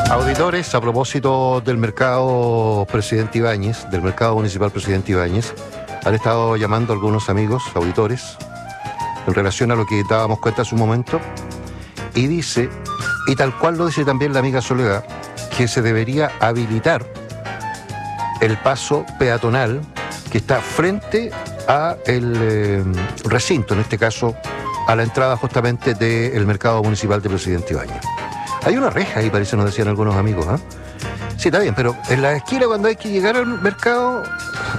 Auditores, a propósito del mercado Presidente Ibáñez, del mercado municipal Presidente Ibáñez, han estado llamando a algunos amigos, auditores, en relación a lo que dábamos cuenta hace un momento, y dice, y tal cual lo dice también la amiga Soledad, que se debería habilitar el paso peatonal que está frente a el recinto, en este caso a la entrada justamente del mercado municipal de Presidente Ibáñez. Hay una reja ahí, parece, nos decían algunos amigos, ¿eh? Sí, está bien, pero en la esquina cuando hay que llegar al mercado